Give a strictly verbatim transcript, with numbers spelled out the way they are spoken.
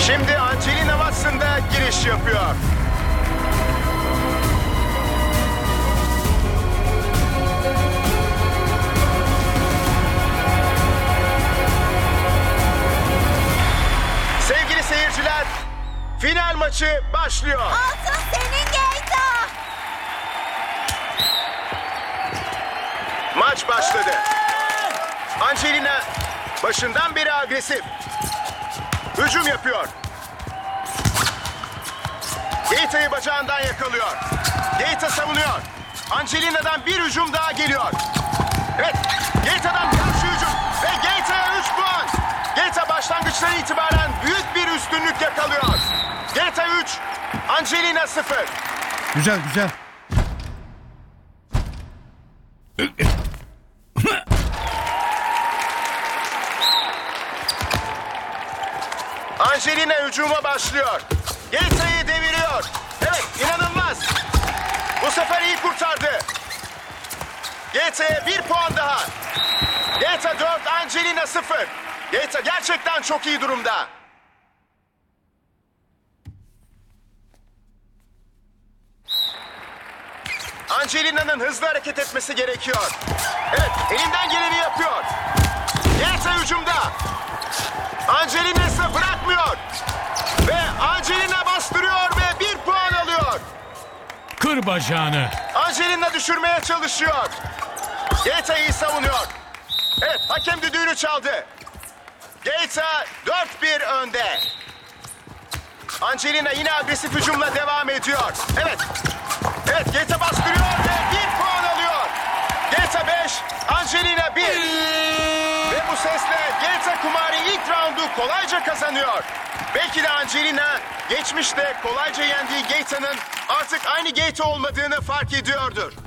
Şimdi Angelina Watson da giriş yapıyor. Sevgili seyirciler, final maçı başlıyor. Altın senin Geita. Maç başladı. Angelina başından beri agresif. Hücum yapıyor. Geita'yı bacağından yakalıyor. Geita savunuyor. Angelina'dan bir hücum daha geliyor. Evet, Geita'dan karşı hücum ve Geita'ya üç puan. Geita başlangıçtan itibaren büyük bir üstünlük yakalıyor. Geita üç, Angelina sıfır. Güzel güzel. Angelina hücuma başlıyor. Geita'yı deviriyor. Evet, inanılmaz. Bu sefer iyi kurtardı. Geita'ya bir puan daha. Geita dört, Angelina sıfır. Geita gerçekten çok iyi durumda. Angelina'nın hızlı hareket etmesi gerekiyor. Evet, elinden geleni yapıyor. Geita hücumda. Angelina ise bırakmıyor. Ve Angelina bastırıyor ve bir puan alıyor. Kır bacağını. Angelina düşürmeye çalışıyor. Geita iyi savunuyor. Evet, hakem düdüğünü çaldı. Geita dört bir önde. Angelina yine agresif hücumla devam ediyor. Evet. Evet, Geita bastırıyor ve bir puan alıyor. Geita beş, Angelina bir. Ve bu sesle Geita Kumari ilk roundu kolayca kazanıyor. Belki de Angelina geçmişte kolayca yendiği Geita'nın artık aynı Geita olmadığını fark ediyordur.